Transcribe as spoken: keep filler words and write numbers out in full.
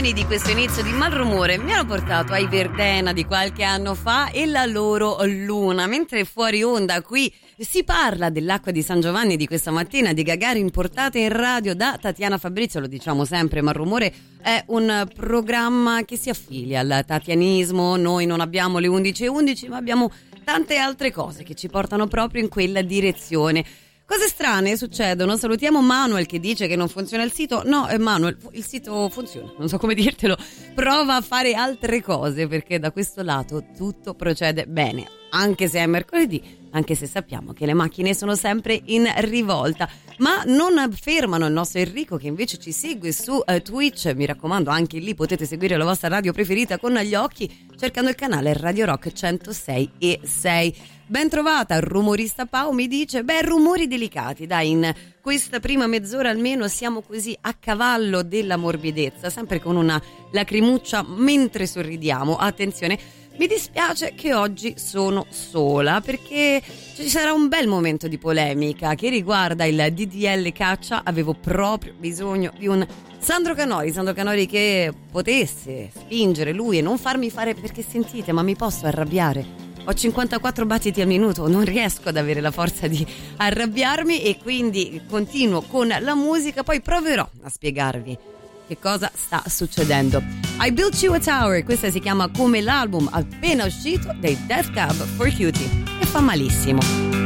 canzoni di questo inizio di Malrumore mi hanno portato ai Verdena di qualche anno fa e la loro Luna, mentre fuori onda qui si parla dell'acqua di San Giovanni di questa mattina di Gagarin portata in radio da Tatiana Fabrizio. Lo diciamo sempre, Malrumore è un programma che si affilia al tatianismo. Noi non abbiamo le undici e undici, ma abbiamo tante altre cose che ci portano proprio in quella direzione. Cose strane succedono. Salutiamo Manuel che dice che non funziona il sito. No, Manuel, il sito funziona, non so come dirtelo. Prova a fare altre cose, perché da questo lato tutto procede bene, anche se è mercoledì, anche se sappiamo che le macchine sono sempre in rivolta. Ma non fermano il nostro Enrico, che invece ci segue su uh, Twitch. Mi raccomando, anche lì potete seguire la vostra radio preferita con gli occhi cercando il canale Radio Rock centosei e sei. Ben trovata, rumorista Pau mi dice, beh, rumori delicati, dai, in questa prima mezz'ora almeno siamo così a cavallo della morbidezza, sempre con una lacrimuccia mentre sorridiamo. Attenzione, mi dispiace che oggi sono sola, perché ci sarà un bel momento di polemica che riguarda il D D L caccia. Avevo proprio bisogno di un Sandro Canori, Sandro Canori che potesse spingere lui e non farmi fare, perché sentite, ma mi posso arrabbiare? Ho cinquantaquattro battiti al minuto, non riesco ad avere la forza di arrabbiarmi e quindi continuo con la musica, poi proverò a spiegarvi che cosa sta succedendo. I Built You a Tower, questa si chiama come l'album appena uscito dei Death Cab for Cutie, e fa malissimo.